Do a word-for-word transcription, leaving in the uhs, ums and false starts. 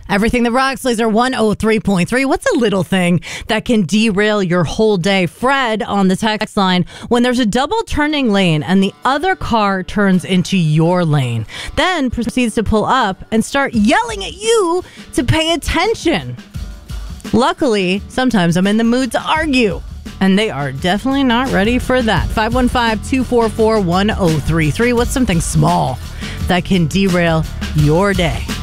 Everything that rocks, Laser one oh three point three. What's a little thing that can derail your whole day? Fred on the text line, when there's a double turning lane and the other car turns into your lane, then proceeds to pull up and start yelling at you to pay attention. Luckily, sometimes I'm in the mood to argue, and they are definitely not ready for that. five one five, two four four, one oh three three. What's something small that can derail your day?